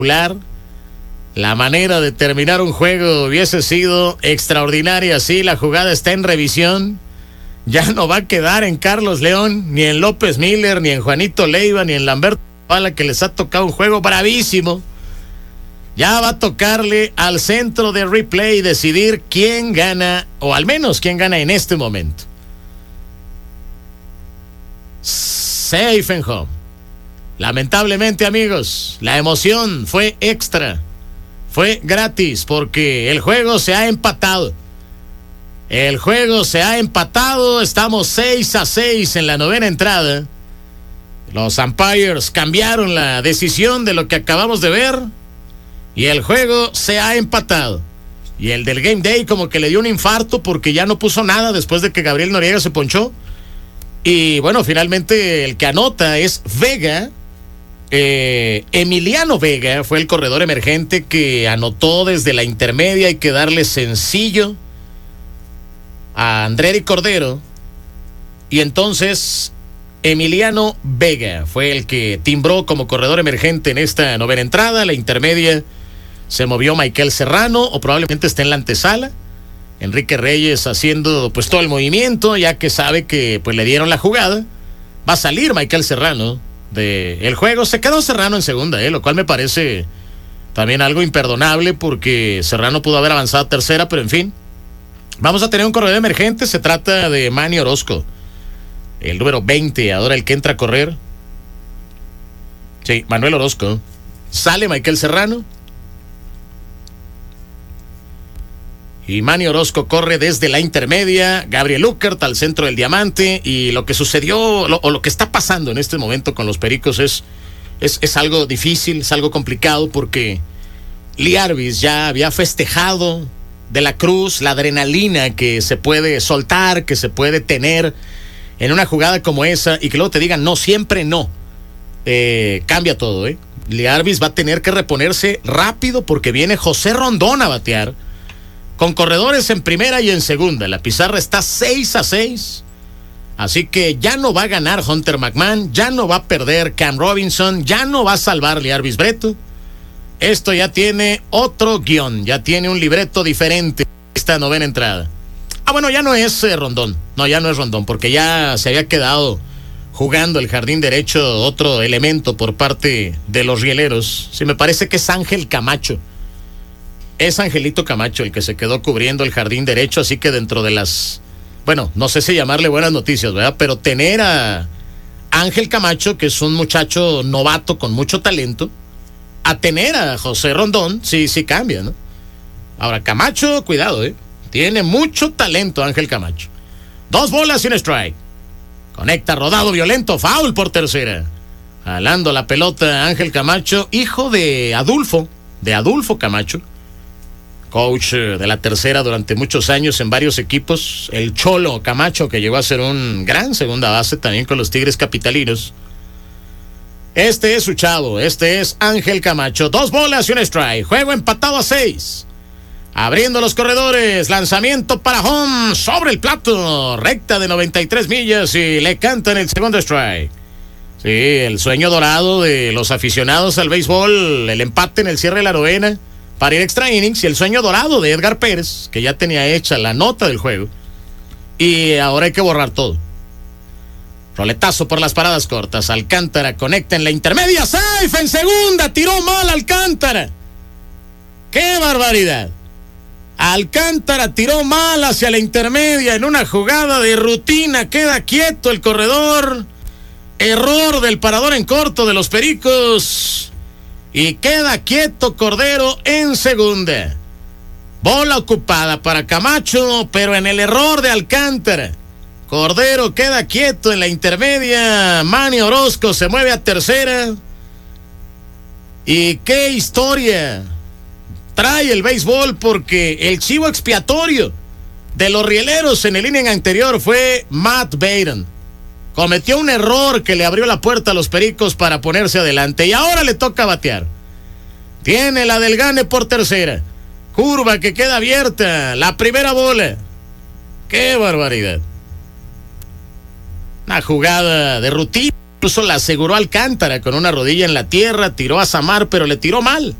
La manera de terminar un juego hubiese sido extraordinaria. Sí, la jugada está en revisión. Ya no va a quedar en Carlos León, ni en López Miller, ni en Juanito Leiva, ni en Lamberto Zavala, que les ha tocado un juego bravísimo. Ya va a tocarle al centro de replay decidir quién gana, o al menos quién gana en este momento. Safe and home. Lamentablemente, amigos, la emoción fue extra. Fue gratis porque el juego se ha empatado. Estamos 6-6 en la novena entrada. Los umpires cambiaron la decisión de lo que acabamos de ver y el juego se ha empatado. Y el del Game Day como que le dio un infarto porque ya no puso nada después de que Gabriel Noriega se ponchó. Y bueno, finalmente el que anota es Vega. Emiliano Vega fue el corredor emergente que anotó desde la intermedia. Hay que darle sencillo a Andreri Cordero. Y entonces Emiliano Vega fue el que timbró como corredor emergente en esta novena entrada. La intermedia se movió Michael Serrano, o probablemente esté en la antesala. Enrique Reyes haciendo pues todo el movimiento, ya que sabe que pues le dieron la jugada. Va a salir Michael Serrano del juego. Se quedó Serrano en segunda, lo cual me parece también algo imperdonable porque Serrano pudo haber avanzado a tercera, pero en fin. Vamos a tener un corredor emergente. Se trata de Manny Orozco, el número 20, ahora el que entra a correr. Sí, Manuel Orozco. Sale Michael Serrano y Manny Orozco corre desde la intermedia. Gabriel Uckert al centro del diamante. Y lo que sucedió, o lo que está pasando en este momento con los Pericos es algo difícil, es algo complicado, porque Lee Arvis ya había festejado de la cruz la adrenalina que se puede soltar, que se puede tener en una jugada como esa, y que luego te digan no, siempre no. Cambia todo, Lee Arvis va a tener que reponerse rápido porque viene José Rondón a batear, con corredores en primera y en segunda. La pizarra está 6-6. Así que ya no va a ganar Hunter McMahon, ya no va a perder Cam Robinson, ya no va a salvar Lee Arvis Bretto. Esto ya tiene otro guión, ya tiene un libreto diferente esta novena entrada. Bueno, ya no es Rondón. No, ya no es Rondón, porque ya se había quedado jugando el jardín derecho otro elemento por parte de los rieleros. Sí, me parece que es Ángel Camacho. Es Angelito Camacho el que se quedó cubriendo el jardín derecho, así que dentro de las... Bueno, no sé si llamarle buenas noticias, ¿verdad? Pero tener a Ángel Camacho, que es un muchacho novato con mucho talento, a tener a José Rondón, sí cambia, ¿no? Ahora, Camacho, cuidado, tiene mucho talento Ángel Camacho. 2 bolas y un strike. Conecta rodado violento, foul por tercera. Jalando la pelota Ángel Camacho, hijo de Adulfo Camacho, coach de la tercera durante muchos años en varios equipos. El Cholo Camacho, que llegó a ser un gran segunda base también con los Tigres Capitalinos. Este es su chavo, este es Ángel Camacho. 2 bolas y un strike. Juego empatado a 6. Abriendo los corredores, lanzamiento para home, sobre el plato, recta de 93 millas y le cantan el segundo strike. Sí, el sueño dorado de los aficionados al béisbol, el empate en el cierre de la novena para ir extra innings, y el sueño dorado de Edgar Pérez, que ya tenía hecha la nota del juego, y ahora hay que borrar todo. Roletazo por las paradas cortas, Alcántara conecta en la intermedia, safe en segunda, tiró mal Alcántara. ¡Qué barbaridad! Alcántara tiró mal hacia la intermedia en una jugada de rutina, queda quieto el corredor, error del parador en corto de los Pericos, y queda quieto Cordero en segunda. Bola ocupada para Camacho, pero en el error de Alcántara, Cordero queda quieto en la intermedia. Manny Orozco se mueve a tercera. Y qué historia trae el béisbol, porque el chivo expiatorio de los rieleros en el inning anterior fue Matt Baden. Cometió un error que le abrió la puerta a los Pericos para ponerse adelante, y ahora le toca batear. Tiene la del gane por tercera. Curva que queda abierta. La primera bola. ¡Qué barbaridad! Una jugada de rutina Incluso la aseguró Alcántara con una rodilla en la tierra, tiró a Samar, pero le tiró mal.